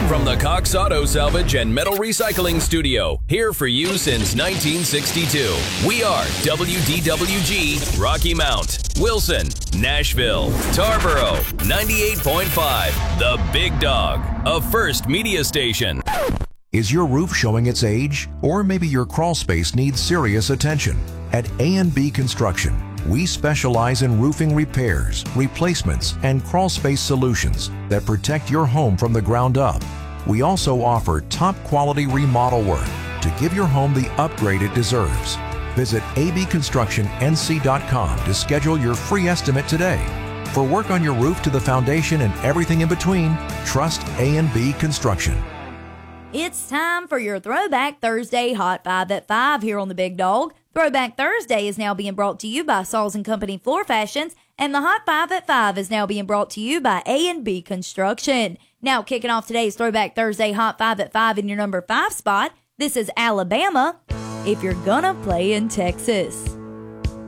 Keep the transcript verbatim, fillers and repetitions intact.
From the Cox Auto Salvage and Metal Recycling Studio, here for you since nineteen sixty-two. We are W D W G, Rocky Mount, Wilson, Nashville, Tarboro, ninety-eight point five, The Big Dog, a First Media station. Is your roof showing its age? Or maybe your crawl space needs serious attention? At A and B Construction, we specialize in roofing repairs, replacements, and crawl space solutions that protect your home from the ground up. We also offer top quality remodel work to give your home the upgrade it deserves. Visit a b construction n c dot com to schedule your free estimate today. For work on your roof to the foundation and everything in between, trust A and B Construction. It's time for your Throwback Thursday Hot Five at Five here on The Big Dog. Throwback Thursday is now being brought to you by Sauls and Company Floor Fashions, and the Hot Five at Five is now being brought to you by A and B Construction. Now, kicking off today's Throwback Thursday Hot Five at Five in your number five spot, this is Alabama, If You're Gonna Play in Texas.